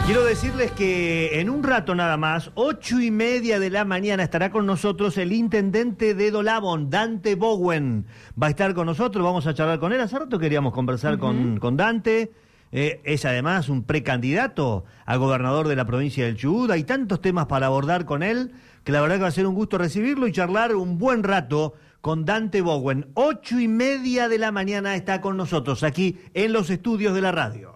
Quiero decirles que en un rato nada más, 8:30 de la mañana, estará con nosotros el intendente de Dolabón, Dante Bowen. Va a estar con nosotros, vamos a charlar con él. Hace rato queríamos conversar con Dante. Es además un precandidato a gobernador de la provincia del Chubut. Hay tantos temas para abordar con él que la verdad que va a ser un gusto recibirlo y charlar un buen rato con Dante Bowen. 8:30 de la mañana está con nosotros aquí en los estudios de la radio.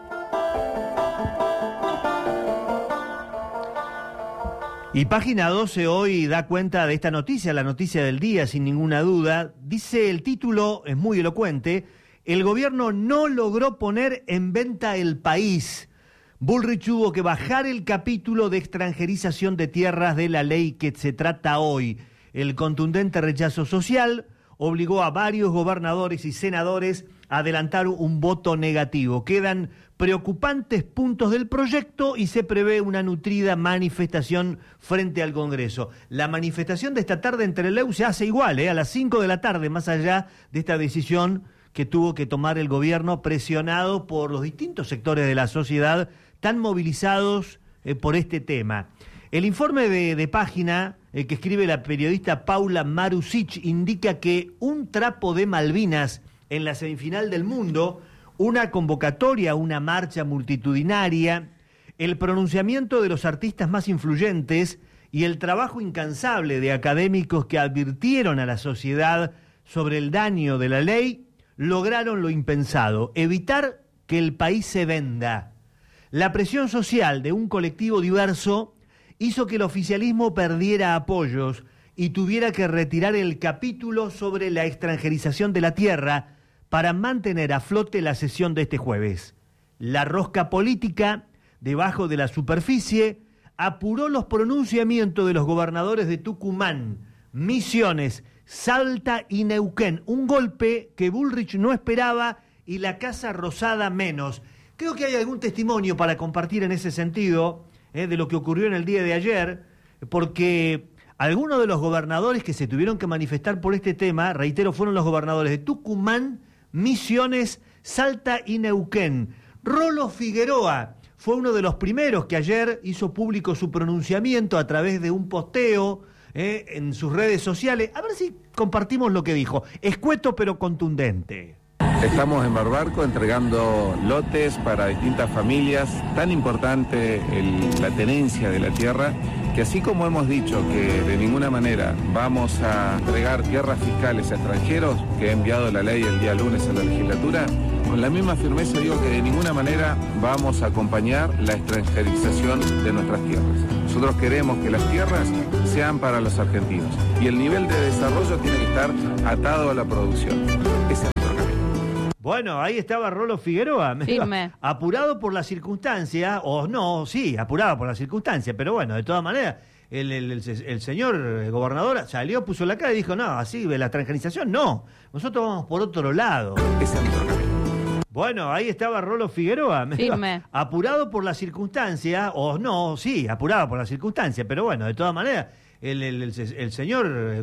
Y Página 12 hoy da cuenta de esta noticia, la noticia del día, sin ninguna duda. Dice el título, es muy elocuente: el gobierno no logró poner en venta el país. Bullrich tuvo que bajar el capítulo de extranjerización de tierras de la ley que se trata hoy. El contundente rechazo social obligó a varios gobernadores y senadores a adelantar un voto negativo. Quedan preocupantes puntos del proyecto y se prevé una nutrida manifestación frente al Congreso. La manifestación de esta tarde en Trelew se hace igual, a las 5 de la tarde, más allá de esta decisión que tuvo que tomar el gobierno, presionado por los distintos sectores de la sociedad tan movilizados por este tema. El informe de Página, que escribe la periodista Paula Marusic, indica que un trapo de Malvinas en la semifinal del mundo, una convocatoria, una marcha multitudinaria, el pronunciamiento de los artistas más influyentes y el trabajo incansable de académicos que advirtieron a la sociedad sobre el daño de la ley, lograron lo impensado: evitar que el país se venda. La presión social de un colectivo diverso hizo que el oficialismo perdiera apoyos y tuviera que retirar el capítulo sobre la extranjerización de la tierra para mantener a flote la sesión de este jueves. La rosca política, debajo de la superficie, apuró los pronunciamientos de los gobernadores de Tucumán, Misiones, Salta y Neuquén. Un golpe que Bullrich no esperaba y la Casa Rosada menos. Creo que hay algún testimonio para compartir en ese sentido, de lo que ocurrió en el día de ayer, porque algunos de los gobernadores que se tuvieron que manifestar por este tema, reitero, fueron los gobernadores de Tucumán, Misiones, Salta y Neuquén. Rolo Figueroa fue uno de los primeros que ayer hizo público su pronunciamiento a través de un posteo en sus redes sociales. A ver si compartimos lo que dijo. Escueto pero contundente. Estamos en Barbarco entregando lotes para distintas familias. Tan importante la tenencia de la tierra, que así como hemos dicho que de ninguna manera vamos a entregar tierras fiscales a extranjeros, que ha enviado la ley el día lunes a la legislatura, con la misma firmeza digo que de ninguna manera vamos a acompañar la extranjerización de nuestras tierras. Nosotros queremos que las tierras sean para los argentinos y el nivel de desarrollo tiene que estar atado a la producción. Ese es nuestro camino. Bueno, ahí estaba Rolo Figueroa, apurado por la circunstancia, o no, sí, apurado por la circunstancia, pero bueno, de todas maneras, el señor gobernador salió, puso la cara y dijo: no, así, la extranjerización, no, nosotros vamos por otro lado. Ese es nuestro camino. Bueno, ahí estaba Rolo Figueroa, apurado por la circunstancia, o no, sí, apurado por la circunstancia, pero bueno, de todas maneras, el señor